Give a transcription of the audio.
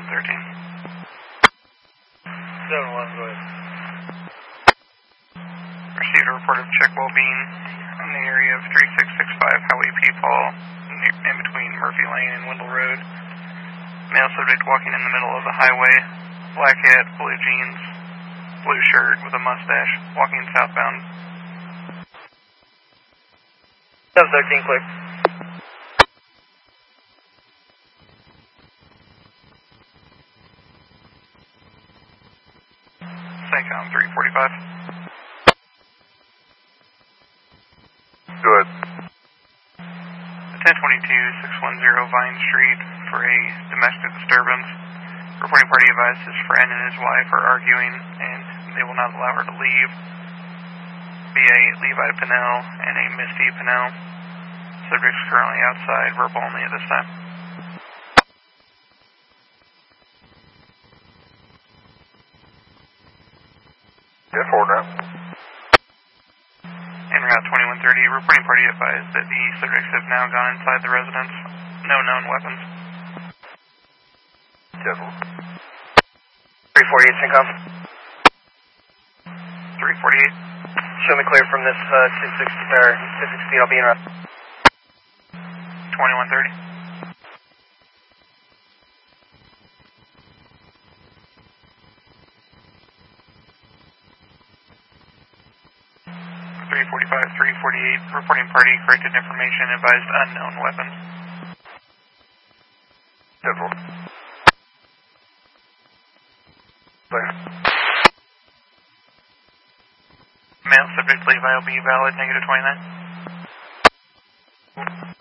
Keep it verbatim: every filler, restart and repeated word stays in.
one thirteen. seven one, go ahead. Received a report of check well-being in the area of three six six five Highway P. Paul, in between Murphy Lane and Wendell Road. Male subject walking in the middle of the highway, black hat, blue jeans, blue shirt with a mustache, walking southbound. seven thirteen, click. SACOM three forty-five. Good. ten twenty-two six ten Vine Street for a domestic disturbance. Reporting party advised his friend and his wife are arguing and they will not allow her to leave. B A Levi Pinnell and a Misty Pinnell. Subjects currently outside, verbal only at this time. ten four now. En route twenty-one thirty, reporting party advised that the subjects have now gone inside the residence. No known weapons. ten four. three forty-eight, Syncom. three forty-eight. Show me clear from this uh, two sixty, or two sixty, I'll be in route. twenty-one thirty. three forty-five, three forty-eight, reporting party, corrected information, advised unknown weapons. ten four. Clear. Male subject Levi will be valid, negative twenty-nine.